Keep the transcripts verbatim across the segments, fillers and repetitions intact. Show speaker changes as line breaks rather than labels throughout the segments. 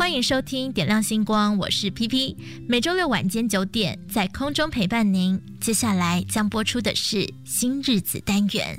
欢迎收听点亮星光，我是 P P， 每周六晚间九点在空中陪伴您。接下来将播出的是新日子单元。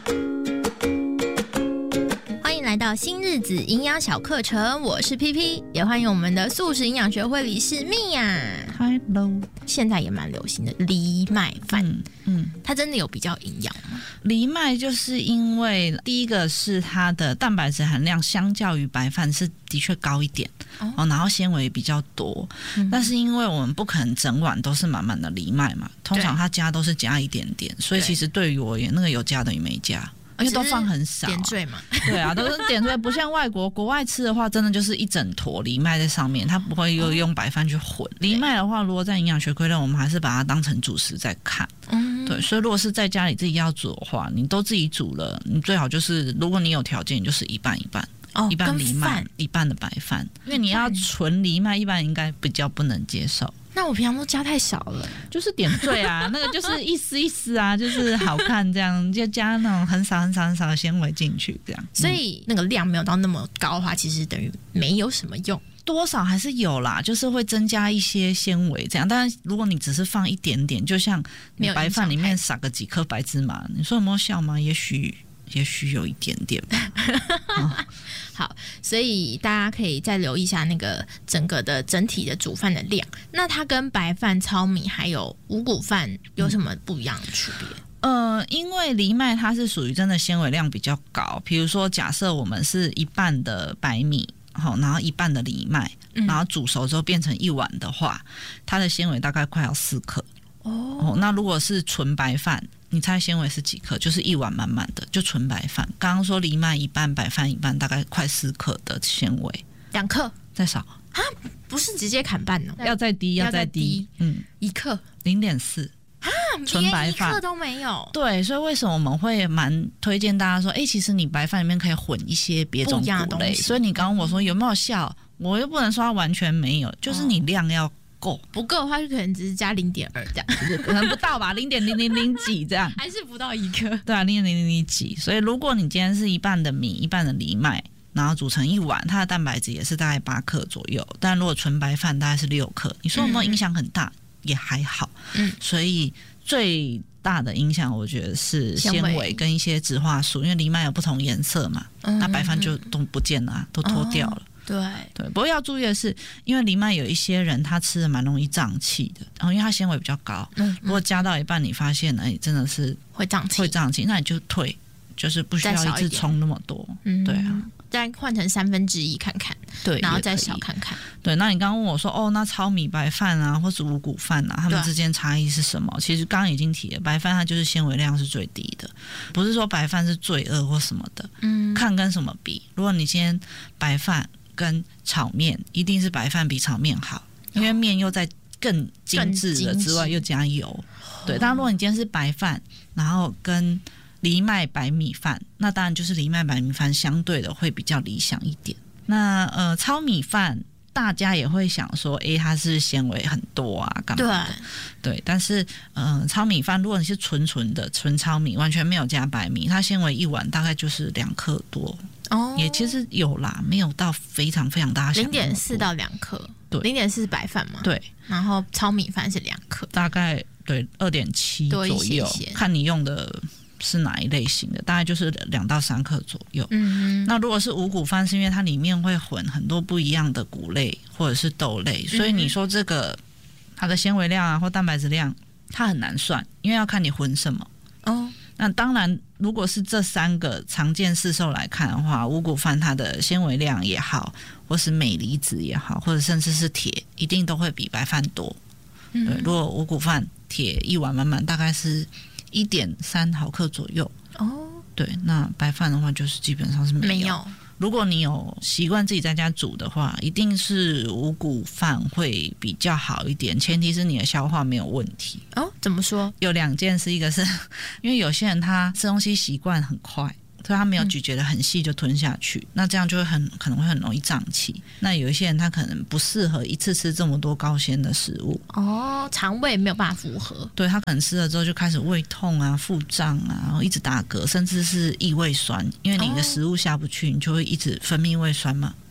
欢迎来到新日子营养小课程，我是 P P， 也欢迎我们的素食营养学会理事蜜呀。
Hello，
现在也蛮流行的藜麦饭，嗯嗯，它真的有比较营养吗？
藜麦就是因为第一个是它的蛋白质含量相较于白饭是的确高一点，哦哦，然后纤维比较多，嗯，但是因为我们不可能整碗都是满满的藜麦嘛，通常它加都是加一点点，所以其实对于我而言，那个有加等于没加。因为都放很少，啊，
点缀嘛，
对啊，都是点缀，不像外国国外吃的话，真的就是一整坨藜麦在上面，它不会又用白饭去混。藜麦的话，如果在营养学规论，我们还是把它当成主食在看。嗯，对，所以如果是在家里自己要煮的话，你都自己煮了，你最好就是如果你有条件，你就是一半一半。哦，一半藜麦，一半的白饭，因为你要纯藜麦，一般应该比较不能接受。
那我平常都加太少了，
就是点缀啊，那个就是一丝一丝啊，就是好看这样，就加那种很少很少很少的纤维进去，这样。
所以那个量没有到那么高的话，其实等于没有什么用。
多少还是有啦，就是会增加一些纤维这样。但是如果你只是放一点点，就像你白饭里面撒个几颗白芝麻，你说有没有效吗？也许。也许有一点点吧。哦，
好，所以大家可以再留意一下那个整个的整体的煮饭的量。那它跟白饭、糙米还有五谷饭有什么不一样的区别？
嗯、呃，因为藜麦它是属于真的纤维量比较高，比如说假设我们是一半的白米，然后一半的藜麦，然后煮熟之后变成一碗的话，它的纤维大概快要四克。哦，那如果是纯白饭，你猜纤维是几克？就是一碗满满的，就纯白饭。刚刚说藜麦一半，白饭一半，大概快四克的纤维，
两克
再少
啊？不是直接砍半哦，
要再低，要再低，嗯，
一克
零点四啊，纯白饭
连一克都没有。
对，所以为什么我们会蛮推荐大家说，哎，其实你白饭里面可以混一些别种谷类。所以你刚刚我说有没有效？我又不能说它完全没有，就是你量要。够
不够的话，就可能只是加零点二这样，
可能不到吧，零点零零零几这样，
还是不到一克。
对啊，零点零零零几。所以如果你今天是一半的米，一半的藜麦，然后煮成一碗，它的蛋白质也是大概八克左右。但如果纯白饭大概是六克，你说有没有影响很大？嗯，也还好。嗯，所以最大的影响，我觉得是纤维跟一些植化素，因为藜麦有不同颜色嘛，嗯，那白饭就都不见了，都脱掉了。哦，
对
对，不过要注意的是，因为藜麦有一些人他吃的蛮容易胀气的，然后因为它纤维比较高，嗯嗯，如果加到一半你发现哎真的是
会胀气，
会胀气，那你就退，就是不需要一次冲那么多，嗯，对啊，
再换成三分之一看看，
对，
然后再少看看。
对，那你刚刚问我说，哦，那糙米白饭啊，或是五谷饭啊，它们之间差异是什么？其实刚刚已经提了，白饭它就是纤维量是最低的，不是说白饭是罪恶或什么的，嗯，看跟什么比。如果你今天白饭跟炒面，一定是白饭比炒面好，因为面又在更精致了之外又加油。对，但如果你今天是白饭，然后跟藜麦白米饭，那当然就是藜麦白米饭相对的会比较理想一点。那呃，糙米饭大家也会想说，诶，它是纤维很多啊，干嘛的？对，对，但是呃，糙米饭如果你是纯纯的纯糙米，完全没有加白米，它纤维一碗大概就是两克多。哦，也其实有啦，没有到非常非常大，
零点四到两克，对，零点四是白饭嘛，
对，
然后糙米饭是两克，
大概对二点七左右，
一些些
看你用的是哪一类型的，大概就是两到三克左右。嗯，那如果是五谷饭，是因为它里面会混很多不一样的谷类或者是豆类，所以你说这个它的纤维量啊或蛋白质量，它很难算，因为要看你混什么。哦。那当然，如果是这三个常见市售来看的话，五谷饭它的纤维量也好，或是镁离子也好，或者甚至是铁，一定都会比白饭多。嗯，对，如果五谷饭铁一碗满满大概是一点三毫克左右。哦，对，那白饭的话就是基本上是没有。没有。如果你有习惯自己在家煮的话，一定是五谷饭会比较好一点，前提是你的消化没有问题。
哦，怎么说？
有两件事，一个是因为有些人他吃东西习惯很快，所以他没有咀嚼的很细就吞下去，嗯，那这样就会很可能会很容易胀气。那有一些人他可能不适合一次吃这么多高纤的食物，
哦，肠胃没有办法符合，
对，他可能吃了之后就开始胃痛啊、腹胀啊，然后一直打嗝，甚至是异胃酸，因为你的食物下不去，你就会一直分泌胃酸嘛。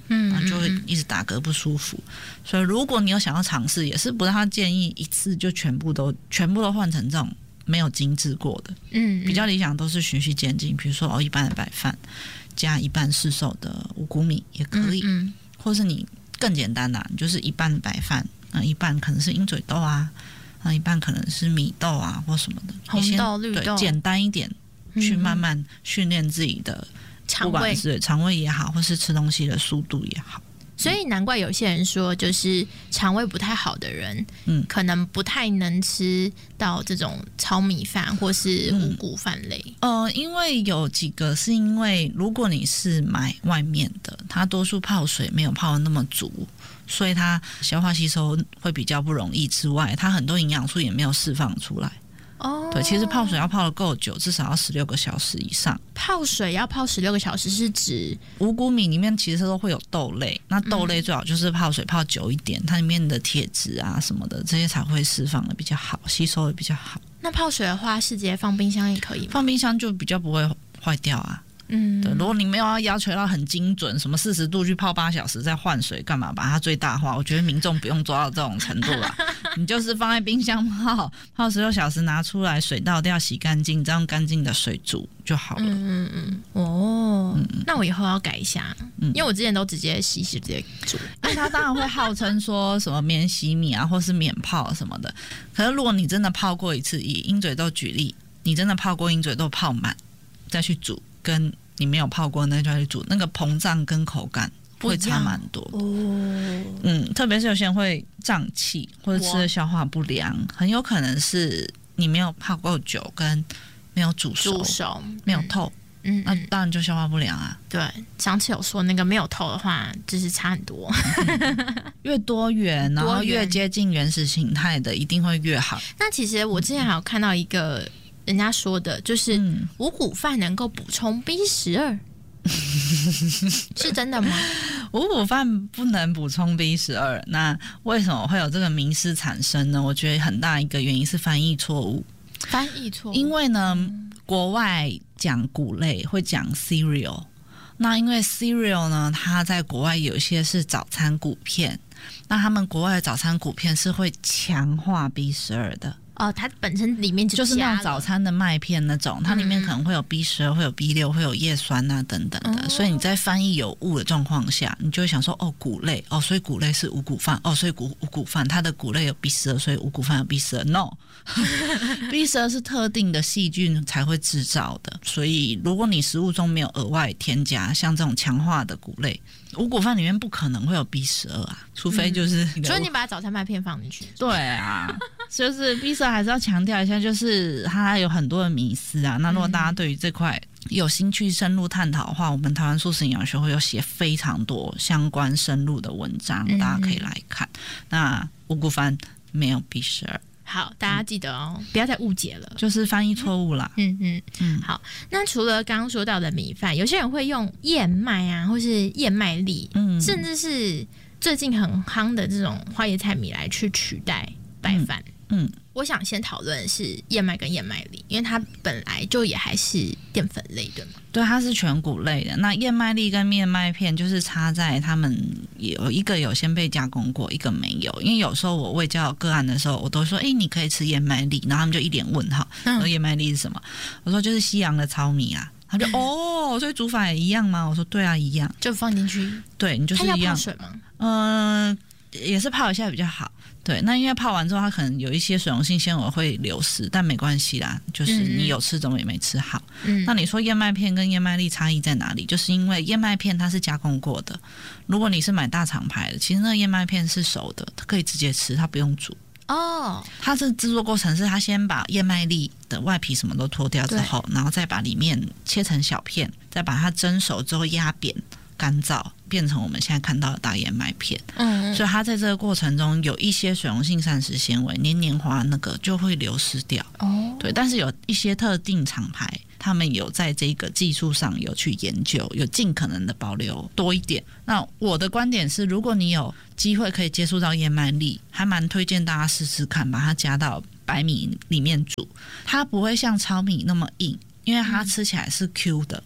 嗯，那就会一直打嗝不舒服。所以如果你有想要尝试，也是不太建议一次就全部都全部都换成这种没有精制过的。嗯，比较理想都是循序渐进，比如说哦，一半的白饭加一半市售的五谷米也可以，嗯嗯，或是你更简单啦，你就是一半白饭，那一半可能是鹰嘴豆啊，那一半可能是米豆啊或什么的，
红豆、绿豆，
对，简单一点，去慢慢训练自己的
肠胃，
不管是肠胃也好，或是吃东西的速度也好。
所以难怪有些人说，就是肠胃不太好的人，嗯，可能不太能吃到这种糙米饭或是五谷饭类。
嗯、呃，因为有几个是因为，如果你是买外面的，它多数泡水没有泡的那么足，所以它消化吸收会比较不容易。之外，它很多营养素也没有释放出来。哦，对，其实泡水要泡得够久，至少要十六个小时以上。
泡水要泡十六个小时是指
五谷米里面其实都会有豆类，那豆类最好就是泡水泡久一点，嗯、它里面的铁质啊什么的这些才会释放的比较好，吸收的比较好。
那泡水的话是直接放冰箱也可以吗？
放冰箱就比较不会坏掉啊。嗯，对，如果你没有要要求到很精准，什么四十度去泡八小时再换水，干嘛把它最大化？我觉得民众不用做到这种程度啦。你就是放在冰箱泡，泡十六小时拿出来，水倒掉，洗干净，这样干净的水煮就好了。嗯嗯嗯，
哦，嗯那我以后要改一下，嗯、因为我之前都直接洗洗直接煮。
那它当然会号称说什么免洗米啊，或是免泡什么的。可是如果你真的泡过一次，以鹰嘴豆举例，你真的泡过鹰嘴豆泡满再去煮，跟你没有泡过那就去煮，那个膨胀跟口感会差蛮多的。哦，嗯，特别是有些人会胀气或者吃的消化不良，很有可能是你没有泡够久跟没有煮熟，
煮熟
没有透，嗯，那当然就消化不良啊。
对，上次有说那个没有透的话，就是差很多。
越多元，然后越接近原始形态的，一定会越好。
那其实我之前还有看到一个。人家说的就是五谷饭能够补充 B 十二，是真的吗？
五谷饭不能补充 B 十二，那为什么会有这个迷思产生呢？我觉得很大一个原因是翻译错误。
翻译错误，
因为呢，国外讲谷类会讲 cereal， 那因为 cereal 呢，它在国外有一些是早餐谷片，那他们国外的早餐谷片是会强化 B 十二的。
哦，它本身里面就
就是那种早餐的麦片那种，它里面可能会有 B 十二，会有 B 六，会有叶酸啊等等的，哦、所以你在翻译有误的状况下，你就会想说哦，谷类哦，所以谷类是五谷饭哦，所以谷五谷饭它的谷类有 B 十二，所以五谷饭有 B 十二 ，no，B 十二是特定的细菌才会制造的，所以如果你食物中没有额外添加像这种强化的谷类，五谷饭里面不可能会有 B 十二 啊，除非就是，
所以你把早餐麦片放进去，
对啊，就是 B 十二还是要强调一下，就是它有很多的迷思啊。那如果大家对于这块有兴趣深入探讨的话，我们台湾素食营养学会有写非常多相关深入的文章，嗯、大家可以来看。那五谷饭没有 B 十二。
好，大家记得哦，嗯、不要再误解了，
就是翻译错误啦。
嗯嗯嗯。好，那除了刚刚说到的米饭，有些人会用燕麦啊，或是燕麦粒，嗯，甚至是最近很夯的这种花椰菜米来去取代白饭。嗯，嗯我想先讨论的是燕麦跟燕麦粒，因为它本来就也还是淀粉类的嘛。
对，它是全谷类的。那燕麦粒跟燕麦片就是差在它们有一个有先被加工过，一个没有。因为有时候我卫教个案的时候，我都说：“哎，你可以吃燕麦粒。”然后他们就一脸问号，说燕麦粒是什么？我说就是西洋的糙米啊。他就哦，所以煮法也一样吗？我说对啊，一样，
就放进去。
对，你就是一样。
它要泡水吗？
嗯、呃，也是泡一下比较好。对，那因为泡完之后，它可能有一些水溶性纤维会流失，但没关系啦，就是你有吃总也没吃好。嗯，那你说燕麦片跟燕麦粒差异在哪里？就是因为燕麦片它是加工过的，如果你是买大厂牌的，其实那个燕麦片是熟的，它可以直接吃，它不用煮。哦，它是制作过程是它先把燕麦粒的外皮什么都脱掉之后，然后再把里面切成小片，再把它蒸熟之后压扁。干燥变成我们现在看到的大燕麦片，嗯，所以它在这个过程中有一些水溶性膳食纤维、黏黏滑那个就会流失掉，哦，对，但是有一些特定厂牌，他们有在这个技术上有去研究，有尽可能的保留多一点。那我的观点是，如果你有机会可以接触到燕麦粒，还蛮推荐大家试试看，把它加到白米里面煮，它不会像糙米那么硬，因为它吃起来是 Q 的。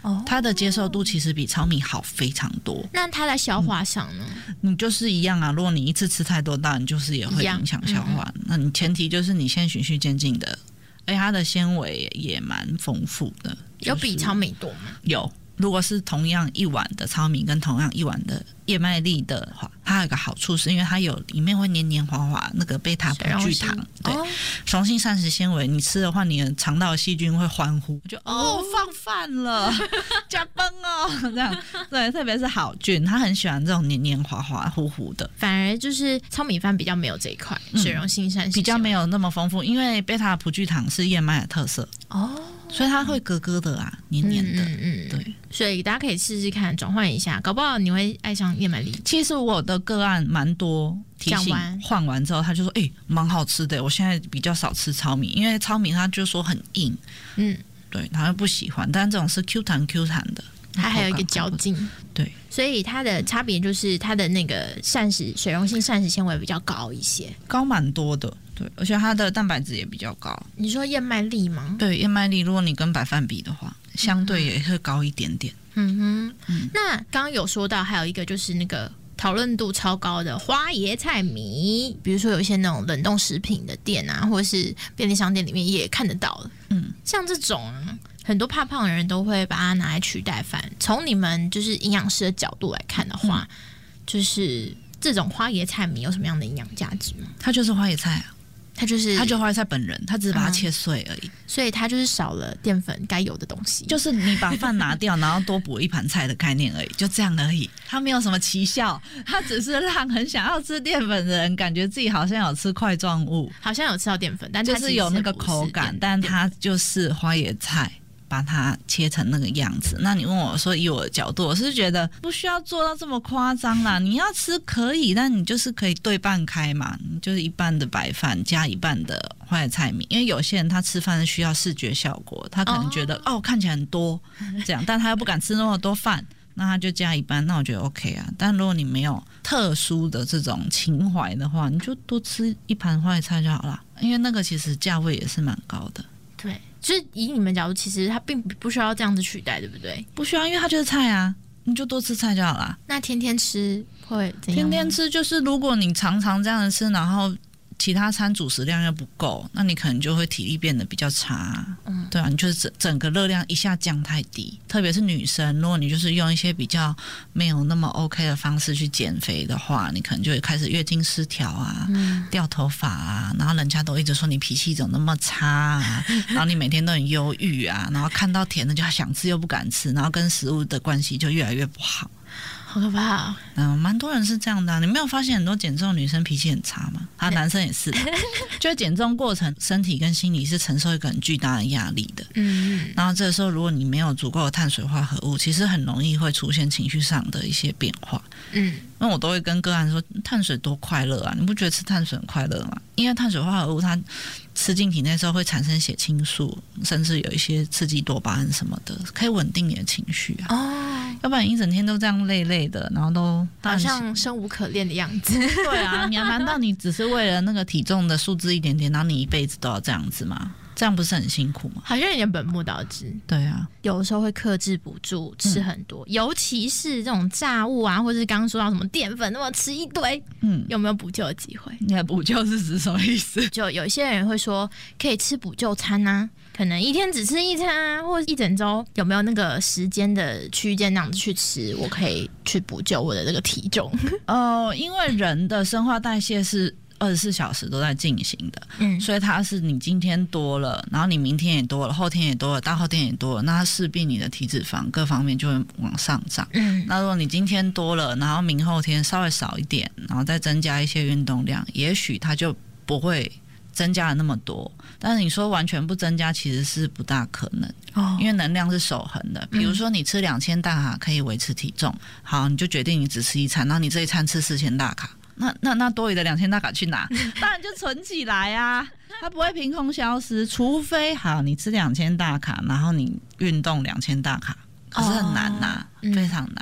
哦，它的接受度其实比糙米好非常多。
那它在消化上呢？
嗯、你就是一样啊，如果你一次吃太多，当然就是也会影响消化。嗯、那你前提就是你先循序渐进的，而且它的纤维也蛮丰富的、就是。
有比糙米多吗？
有。如果是同样一碗的糙米跟同样一碗的燕麦粒的话，它有一个好处是因为它有里面会黏黏滑滑那个贝塔葡聚糖，对，水溶性膳食纤维，你吃的话，你的肠道的细菌会欢呼，就哦放饭了，加崩哦这样，对，特别是好菌，他很喜欢这种黏黏滑滑糊糊的。
反而就是糙米饭比较没有这一块、嗯、水溶性膳食
比较没有那么丰富，因为贝塔葡聚糖是燕麦的特色哦。所以它会咯咯的啊，黏黏的，嗯嗯，对，
所以大家可以试试看，转换一下，搞不好你会爱上燕麦粒。
其实我的个案蛮多提醒，换完之后他就说，哎、欸，蛮好吃的。我现在比较少吃糙米，因为糙米他就说很硬，嗯，对，他就不喜欢。但这种是 Q 弹 Q 弹的，
它还有一个嚼劲，
对，
所以它的差别就是它的那个膳食水溶性膳食纤维比较高一些，
高蛮多的。对，而且它的蛋白质也比较高。
你说燕麦粒吗？
对，燕麦粒，如果你跟白饭比的话，相对也会高一点点。嗯
哼，嗯那刚刚有说到，还有一个就是那个讨论度超高的花椰菜米，比如说有一些那种冷冻食品的店啊，或者是便利商店里面也看得到了。嗯，像这种啊，很多怕胖的人都会把它拿来取代饭。从你们就是营养师的角度来看的话，嗯、就是这种花椰菜米有什么样的营养价值吗？
它就是花椰菜啊。
它就是
它就花椰菜本人，它只是把它切碎而已、嗯，
所以它就是少了淀粉该有的东西，
就是你把饭拿掉，然后多补一盘菜的概念而已，就这样而已。它没有什么奇效，它只是让很想要吃淀粉的人感觉自己好像有吃块状物，
好像有吃到淀粉，但它
就是有那个口感，但它就是花椰菜。把它切成那个样子，那你问我说以我的角度，我是觉得不需要做到这么夸张啦。你要吃可以，但你就是可以对半开嘛，你就是一半的白饭加一半的花椰菜米，因为有些人他吃饭是需要视觉效果，他可能觉得 哦, 哦看起来很多这样，但他又不敢吃那么多饭，那他就加一半，那我觉得 OK 啊。但如果你没有特殊的这种情怀的话，你就多吃一盘花椰菜就好了，因为那个其实价位也是蛮高的。
对，就是以你们角度，其实它并不需要这样子取代，对不对？
不需要，因为它就是菜啊，你就多吃菜就好了。
那天天吃会怎样？
天天吃就是，如果你常常这样子吃，然后其他餐主食量又不够，那你可能就会体力变得比较差。嗯，对啊，你就是整整个热量一下降太低，特别是女生，如果你就是用一些比较没有那么 OK 的方式去减肥的话，你可能就会开始月经失调啊、嗯、掉头发啊，然后人家都一直说你脾气怎么那么差啊，然后你每天都很忧郁啊，然后看到甜的就想吃又不敢吃，然后跟食物的关系就越来越不好。
好可怕、哦！
嗯，蛮多人是这样的、啊。你没有发现很多减重女生脾气很差吗？啊，男生也是，就是减重过程，身体跟心理是承受一个很巨大的压力的。嗯，然后这个时候，如果你没有足够的碳水化合物，其实很容易会出现情绪上的一些变化。嗯，那我都会跟个案说，碳水多快乐啊！你不觉得吃碳水很快乐吗？因为碳水化合物它吃进体内之后会产生血清素，甚至有一些刺激多巴胺什么的，可以稳定你的情绪啊。哦，要不然你一整天都这样累累的，然后都
好像生无可恋的样子。
对啊，你难道你只是为了那个体重的数字一点点，然后你一辈子都要这样子吗？这样不是很辛苦吗？
好像有点本末倒置。
对啊，
有的时候会克制不住吃很多、嗯、尤其是这种炸物啊，或是刚刚说到什么淀粉，那么吃一堆，嗯，有没有补救的机会？
你的补救是指什么意思？
就有一些人会说可以吃补救餐啊，可能一天只吃一餐啊，或者一整周，有没有那个时间的区间那样子去吃，我可以去补救我的这个体重？
哦、呃，因为人的生化代谢是二十四小时都在进行的，嗯，所以它是你今天多了，然后你明天也多了，后天也多了，大后天也多了，那它势必你的体脂肪各方面就会往上涨。嗯，那如果你今天多了，然后明后天稍微少一点，然后再增加一些运动量，也许它就不会增加了那么多。但是你说完全不增加，其实是不大可能，哦，因为能量是守恒的。比如说你吃两千大卡可以维持体重，好，你就决定你只吃一餐，然后你这一餐吃四千大卡。那那那多余的两千大卡去哪？当然就存起来啊，它不会凭空消失，除非好你吃两千大卡，然后你运动两千大卡，可是很难呐、啊，哦嗯、非常难。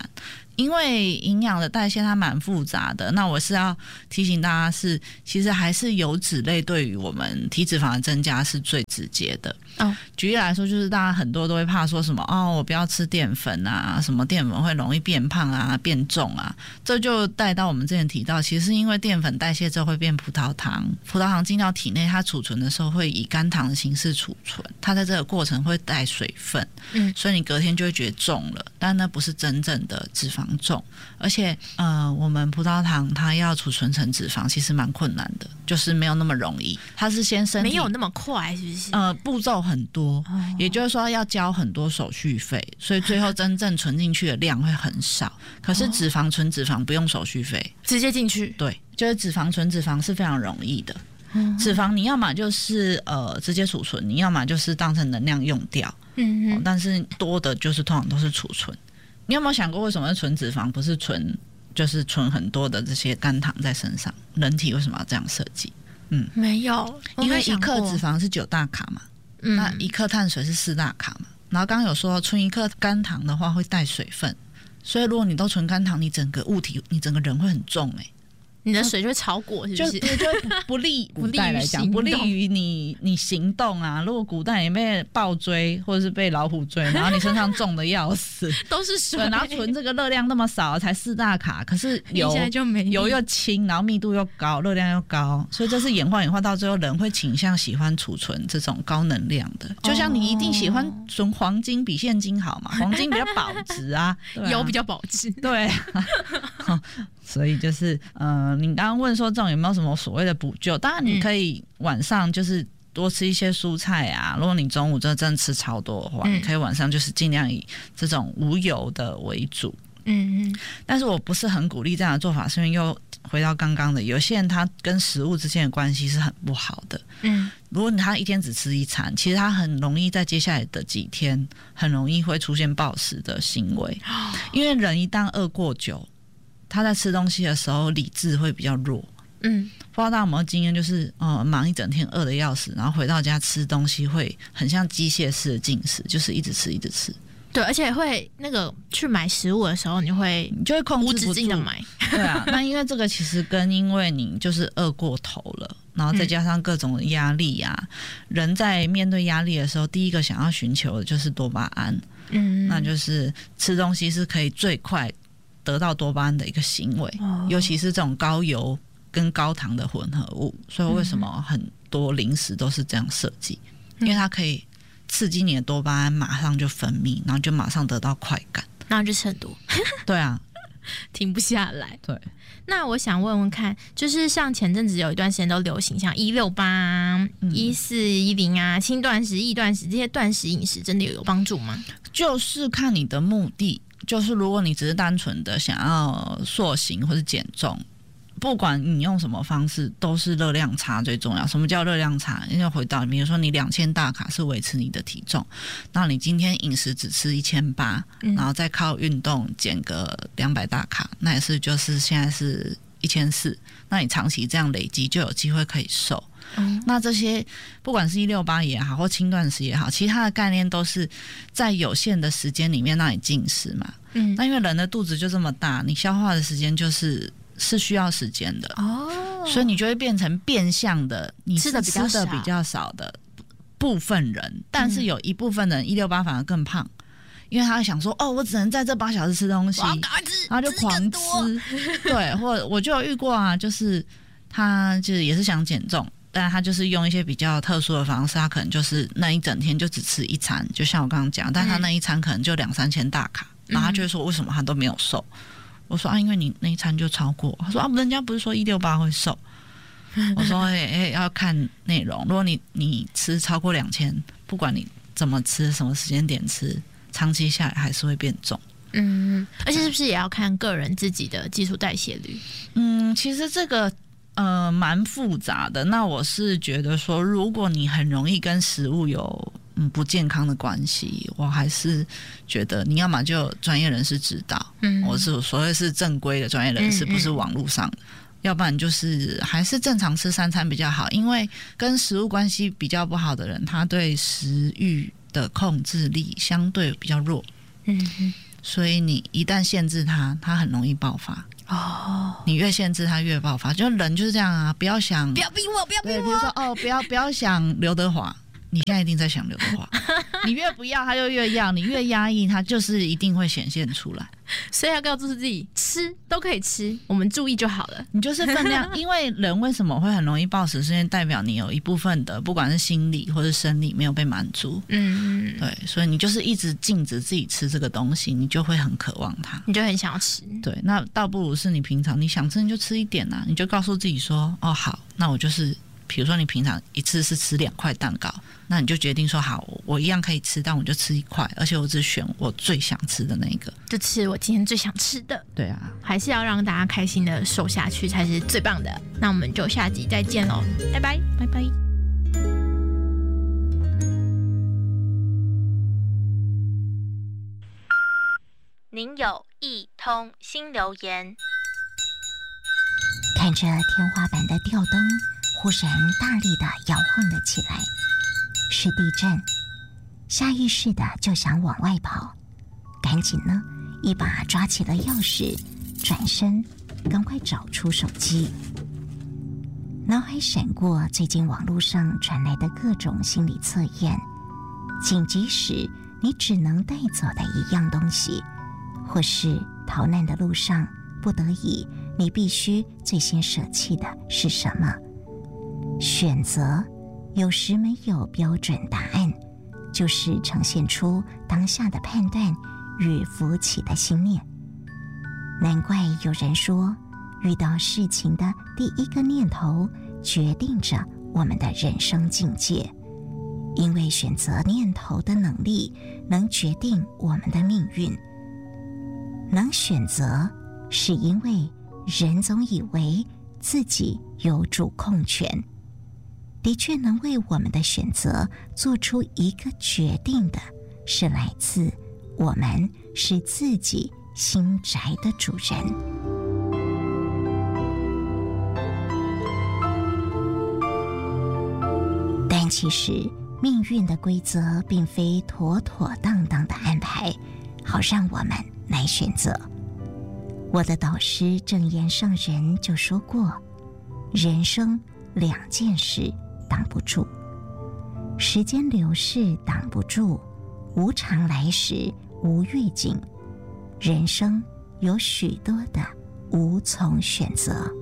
因为营养的代谢它蛮复杂的，那我是要提醒大家是，其实还是油脂类对于我们体脂肪的增加是最直接的。哦，举例来说，就是大家很多都会怕说什么哦，我不要吃淀粉啊，什么淀粉会容易变胖啊、变重啊，这就带到我们之前提到，其实是因为淀粉代谢之后会变葡萄糖，葡萄糖进到体内，它储存的时候会以肝糖的形式储存，它在这个过程会带水分，嗯，所以你隔天就会觉得重了，但那不是真正的脂肪重，而且呃，我们葡萄糖它要储存成脂肪其实蛮困难的，就是没有那么容易，它是先身体
没有那么快，是不是？
呃，步骤很多，哦，也就是说要交很多手续费，所以最后真正存进去的量会很少。可是脂肪存脂肪不用手续费，
直接进去。
对，就是脂肪存脂肪是非常容易的。嗯，脂肪你要么就是呃直接储存，你要么就是当成能量用掉。嗯嗯，哦，但是多的就是通常都是储存。你有没有想过为什么存脂肪不是存就是存很多的这些肝糖在身上？人体为什么要这样设计？嗯，
没有，
因为一克脂肪是九大卡嘛，嗯，那一克碳水是四大卡嘛。然后刚刚有说存一克肝糖的话会带水分，所以如果你都存肝糖，你整个物体你整个人会很重哎，欸。
你的水就会超过，是不是？
就就会不利古代来讲，不利于你你行动啊。如果古代你被豹追或者是被老虎追，然后你身上重的要死，
都是水，
然后存这个热量那么少，才四大卡，可是油
现在就没
油又轻，然后密度又高，热量又高，所以这是演化演化到最后，人会倾向喜欢储存这种高能量的。就像你一定喜欢存黄金比现金好嘛，黄金比较保值啊，
啊油比较保值，
对、啊。所以就是呃，你刚刚问说这种有没有什么所谓的补救？当然你可以晚上就是多吃一些蔬菜啊。如果你中午真的真的吃超多的话，嗯，你可以晚上就是尽量以这种无油的为主。嗯嗯。但是我不是很鼓励这样的做法，是因为又回到刚刚的，有些人他跟食物之间的关系是很不好的。嗯。如果他一天只吃一餐，其实他很容易在接下来的几天很容易会出现暴食的行为，因为人一旦饿过久。他在吃东西的时候理智会比较弱，嗯，不知道大家有没有经验，就是呃忙一整天饿得要死，然后回到家吃东西会很像机械式的进食，就是一直吃一直吃。
对，而且会那个去买食物的时候，你会
你就会控制不住
无止境的买。
对啊，那因为这个其实跟因为你就是饿过头了，然后再加上各种压力啊，嗯，人在面对压力的时候，第一个想要寻求的就是多巴胺，嗯，那就是吃东西是可以最快得到多巴胺的一个行为，哦，尤其是这种高油跟高糖的混合物，所以为什么很多零食都是这样设计，嗯，因为它可以刺激你的多巴胺马上就分泌，然后就马上得到快感，
然后就吃很多。
对啊，
停不下来。
对，
那我想问问看，就是像前阵子有一段时间都流行像一六八、一四一零啊、轻断食、易断食这些断食饮食，真的有帮助吗？
就是看你的目的。就是如果你只是单纯的想要塑形或是减重，不管你用什么方式，都是热量差最重要。什么叫热量差？因为回到比如说你两千大卡是维持你的体重，那你今天饮食只吃一千八，然后再靠运动减个两百大卡，那也是就是现在是一千四，那你长期这样累积就有机会可以瘦。嗯，那这些不管是一六八也好或轻断食也好，其他的概念都是在有限的时间里面让你进食嘛。嗯，那因为人的肚子就这么大，你消化的时间就是是需要时间的哦，所以你就会变成变相的，你吃的吃的比较少的部分人，但是有一部分人一六八反而更胖。因为他想说，哦，我只能在这八小时吃东西，然后就狂吃，对，或者我就有遇过啊，就是他就是也是想减重，但他就是用一些比较特殊的方式，他可能就是那一整天就只吃一餐，就像我刚刚讲，但他那一餐可能就两三千大卡，嗯，然后他就会说为什么他都没有瘦？我说啊，因为你那一餐就超过。他说啊，人家不是说一六八会瘦？我说哎哎，要看内容，如果你你吃超过两千，不管你怎么吃，什么时间点吃。长期下来还是会变重，
嗯，而且是不是也要看个人自己的基础代谢率？
嗯，其实这个呃蛮复杂的。那我是觉得说，如果你很容易跟食物有嗯不健康的关系，我还是觉得你要么就专业人士指导，嗯，我是所谓是正规的专业人士，嗯嗯，不是网络上的。要不然就是还是正常吃三餐比较好，因为跟食物关系比较不好的人，他对食欲的控制力相对比较弱，嗯， 所以你一旦限制它，它很容易爆发。哦，你越限制它越爆发，就人就是这样啊！不要想，
不要逼我，不要逼我。
比如说哦，不要不要想刘德华，你现在一定在想刘德华。你越不要，他就越要；你越压抑，他就是一定会显现出来。
所以要告诉自己，吃都可以吃，我们注意就好了。
你就是分量，因为人为什么会很容易暴食，是因为代表你有一部分的，不管是心理或是生理没有被满足。嗯，对，所以你就是一直禁止自己吃这个东西，你就会很渴望它，
你就很想要吃。
对，那倒不如是你平常你想吃你就吃一点啊，你就告诉自己说，哦，好，那我就是。比如说你平常一次是吃两块蛋糕，那你就决定说好，我一样可以吃，但我就吃一块，而且我只选我最想吃的那一个，
就吃我今天最想吃的。
对啊，
还是要让大家开心的瘦下去才是最棒的。那我们就下集再见咯，拜拜拜拜。您有一通新留言。
看着天花板的吊灯忽然大力地摇晃了起来，是地震，下意识的就想往外跑，赶紧呢一把抓起了钥匙，转身赶快找出手机。脑海闪过最近网络上传来的各种心理测验，紧急时你只能带走的一样东西，或是逃难的路上不得已你必须最先舍弃的是什么？选择有时没有标准答案，就是呈现出当下的判断与浮起的心念。难怪有人说，遇到事情的第一个念头决定着我们的人生境界，因为选择念头的能力能决定我们的命运。能选择是因为人总以为自己有主控权，的确能为我们的选择做出一个决定的，是来自我们是自己心宅的主人。但其实命运的规则并非妥妥当当的安排，好让我们来选择。我的导师正言上人就说过，人生两件事挡不住，时间流逝挡不住，无常来时无预警，人生有许多的无从选择。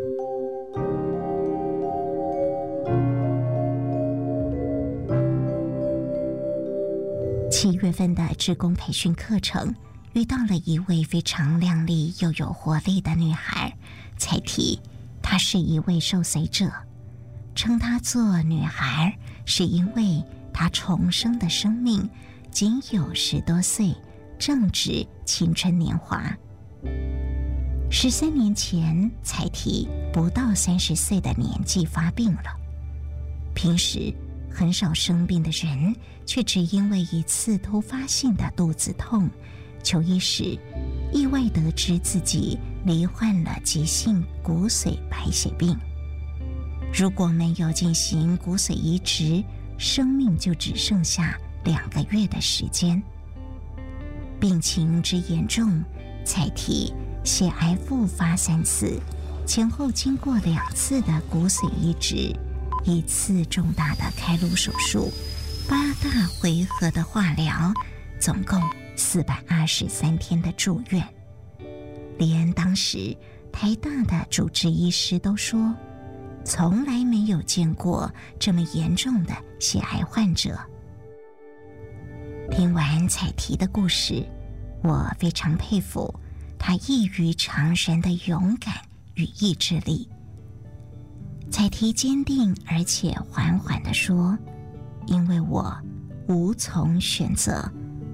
七月份的志工培训课程，遇到了一位非常靓丽又有活力的女孩，才提她是一位受随者，称她做女孩是因为她重生的生命仅有十多岁，正值青春年华。十三年前才提不到三十岁的年纪发病了，平时很少生病的人，却只因为一次突发性的肚子痛，求医时意外得知自己罹患了急性骨髓白血病。如果没有进行骨髓移植，生命就只剩下两个月的时间。病情之严重，才提血癌复发三次，前后经过两次的骨髓移植，一次重大的开颅手术，八大回合的化疗，总共四百二十三天的住院。连当时台大的主治医师都说，从来没有见过这么严重的血癌患者。听完彩提的故事，我非常佩服他异于常人的勇敢与意志力。彩提坚定而且缓缓地说，因为我无从选择。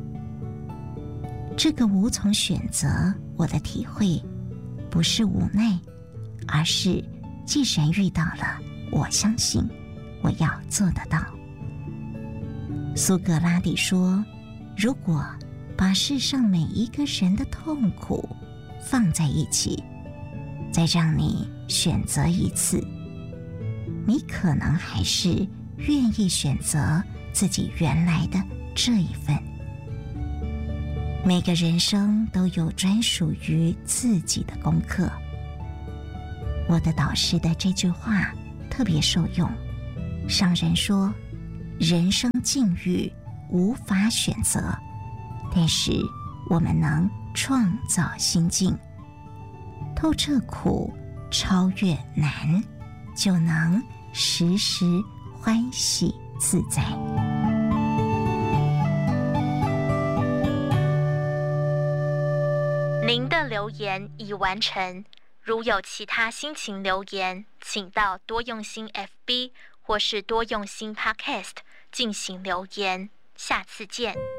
这个无从选择，我的体会不是无奈，而是既然遇到了，我相信我要做得到。苏格拉底说，如果把世上每一个人的痛苦放在一起，再让你选择一次，你可能还是愿意选择自己原来的这一份。 每个人生都有专属于自己的功课。我的导师的这句话特别受用。上人说，人生境遇无法选择，但是我们能创造心境，透彻苦，超越难，就能时时欢喜自在。
您的留言已完成，如有其他心情留言，请到多用心 F B 或是多用心 Podcast 进行留言。下次见。